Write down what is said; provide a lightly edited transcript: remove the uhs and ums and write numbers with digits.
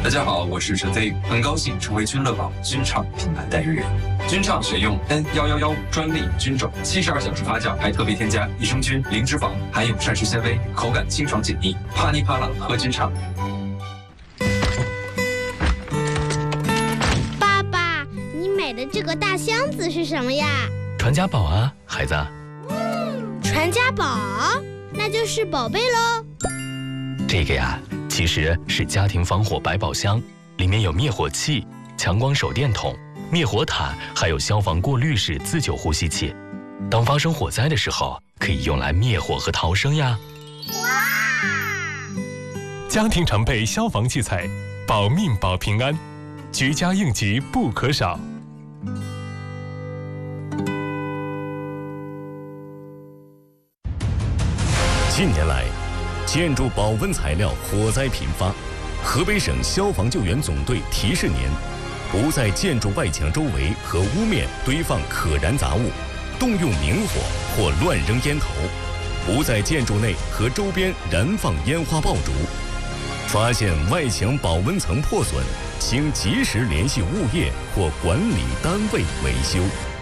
大家好，我是陈飞，很高兴成为君乐宝菌畅品牌代言人。菌畅选用 N1115专利菌种，72小时发酵，还特别添加益生菌、零脂肪，含有膳食纤维，口感清爽解腻，啪哩啪啦喝菌畅。 爸爸，你买的这个大箱子是什么呀？ 传家宝啊，孩子。 传家宝，那就是宝贝喽。 这个呀，其实是家庭防火百宝箱，里面有灭火器、强光手电筒、灭火毯，还有消防过滤式自救呼吸器。当发生火灾的时候，可以用来灭火和逃生呀。 哇！家庭常备消防器材，保命保平安，居家应急不可少。 近年来，建筑保温材料火灾频发，河北省消防救援总队提示您：不在建筑外墙周围和屋面堆放可燃杂物，动用明火或乱扔烟头；不在建筑内和周边燃放烟花爆竹。发现外墙保温层破损，请及时联系物业或管理单位维修。